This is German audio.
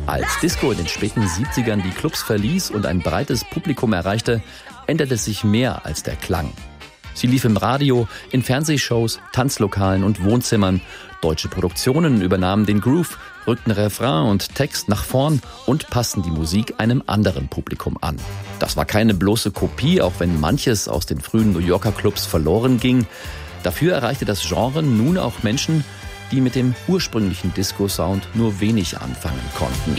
Als Disco in den späten 70ern die Clubs verließ und ein breites Publikum erreichte, änderte sich mehr als der Klang. Sie lief im Radio, in Fernsehshows, Tanzlokalen und Wohnzimmern. Deutsche Produktionen übernahmen den Groove, rückten Refrain und Text nach vorn und passten die Musik einem anderen Publikum an. Das war keine bloße Kopie, auch wenn manches aus den frühen New Yorker Clubs verloren ging. Dafür erreichte das Genre nun auch Menschen, die mit dem ursprünglichen Disco-Sound nur wenig anfangen konnten.